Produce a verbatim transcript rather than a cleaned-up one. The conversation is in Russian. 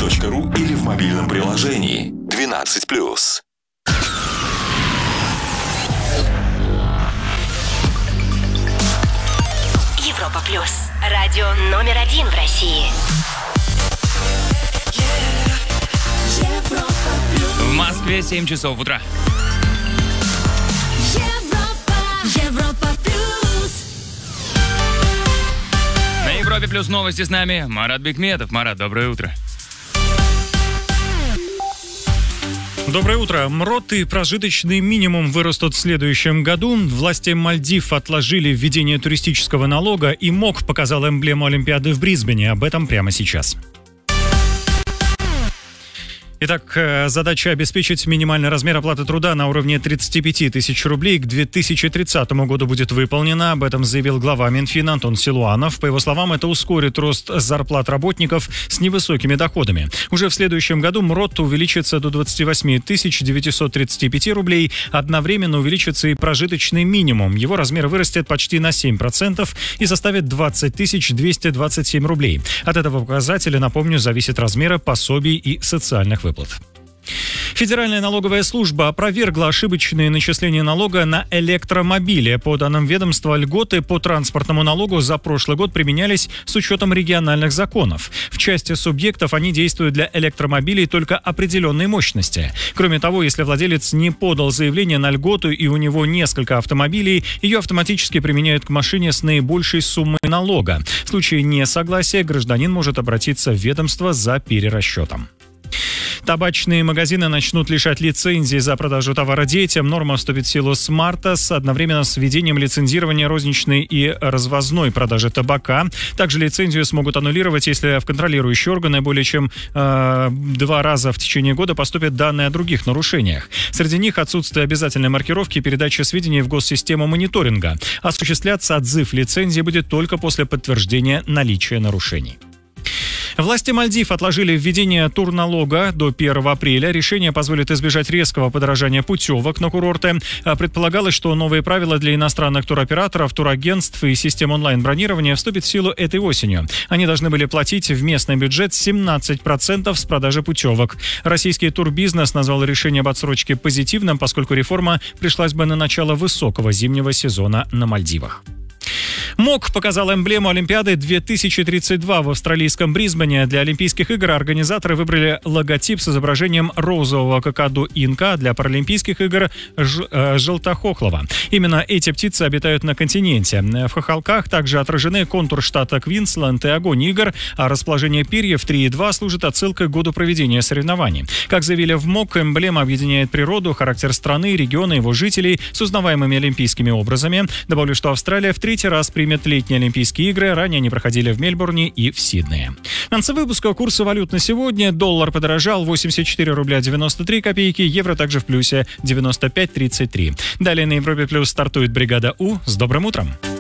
точка ру или в мобильном приложении двенадцать плюс. Европа плюс. Радио номер один в России. В Москве семь часов утра. Европа, Европа плюс. На Европе плюс новости с нами Марат Бекметов. Марат, доброе утро. Доброе утро. МРОТ и прожиточный минимум вырастут в следующем году. Власти Мальдив отложили введение туристического налога, и МОК показал эмблему Олимпиады в Брисбене. Об этом прямо сейчас. Итак, задача обеспечить минимальный размер оплаты труда на уровне тридцать пять тысяч рублей к две тысячи тридцатому году будет выполнена. Об этом заявил глава Минфина Антон Силуанов. По его словам, это ускорит рост зарплат работников с невысокими доходами. Уже в следующем году МРОТ увеличится до двадцать восемь тысяч девятьсот тридцать пять рублей. Одновременно увеличится и прожиточный минимум. Его размер вырастет почти на семь процентов и составит двадцать тысяч двести двадцать семь рублей. От этого показателя, напомню, зависит размер пособий и социальных выплат. Федеральная налоговая служба опровергла ошибочные начисления налога на электромобили. По данным ведомства, льготы по транспортному налогу за прошлый год применялись с учетом региональных законов. В части субъектов они действуют для электромобилей только определенной мощности. Кроме того, если владелец не подал заявление на льготу и у него несколько автомобилей, ее автоматически применяют к машине с наибольшей суммой налога. В случае несогласия гражданин может обратиться в ведомство за перерасчетом. Табачные магазины начнут лишать лицензии за продажу товара детям. Норма вступит в силу с марта с одновременно с введением лицензирования розничной и развозной продажи табака. Также лицензию смогут аннулировать, если в контролирующие органы более чем э, два раза в течение года поступят данные о других нарушениях. Среди них отсутствие обязательной маркировки и передачи сведений в госсистему мониторинга. Осуществляться отзыв лицензии будет только после подтверждения наличия нарушений. Власти Мальдив отложили введение турналога до первого апреля. Решение позволит избежать резкого подорожания путевок на курорты. Предполагалось, что новые правила для иностранных туроператоров, турагентств и систем онлайн-бронирования вступят в силу этой осенью. Они должны были платить в местный бюджет семнадцать процентов с продажи путевок. Российский турбизнес назвал решение об отсрочке позитивным, поскольку реформа пришлась бы на начало высокого зимнего сезона на Мальдивах. МОК показал эмблему Олимпиады две тысячи тридцать два в австралийском Брисбене. Для Олимпийских игр организаторы выбрали логотип с изображением розового какаду инка, а для Паралимпийских игр ж, э, желтохохлого. Именно эти птицы обитают на континенте. В хохолках также отражены контур штата Квинсленд и огонь игр, а расположение перьев три и два служит отсылкой к году проведения соревнований. Как заявили в МОК, эмблема объединяет природу, характер страны, региона, его жителей с узнаваемыми олимпийскими образами. Добавлю, что Австралия в третий раз примет летние Олимпийские игры. Ранее они проходили в Мельбурне и в Сиднее. В конце выпуска курсы валют на сегодня. Доллар подорожал восемьдесят четыре рубля девяносто три копейки. Евро также в плюсе девяносто пять тридцать три. Далее на Европе плюс стартует бригада У. С добрым утром!